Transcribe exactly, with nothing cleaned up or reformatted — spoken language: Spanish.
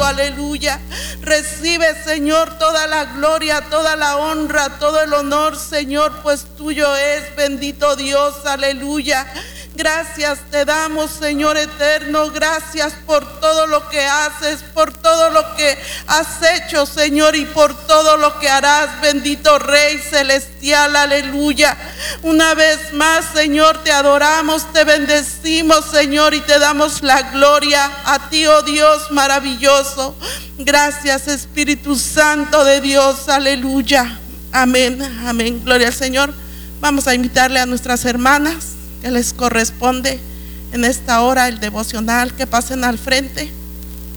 aleluya. Recibe, Señor, toda la gloria, toda la honra, todo el honor, Señor, pues tuyo es, bendito Dios, aleluya. Gracias te damos, Señor eterno, gracias por todo lo que haces, por todo lo que has hecho, Señor, y por todo lo que harás, bendito Rey celestial, aleluya. Una vez más, Señor, te adoramos, te bendecimos, Señor, y te damos la gloria a ti, oh Dios maravilloso. Gracias, Espíritu Santo de Dios, aleluya. Amén, amén, gloria al Señor. Vamos a invitarle a nuestras hermanas que les corresponde en esta hora el devocional, que pasen al frente.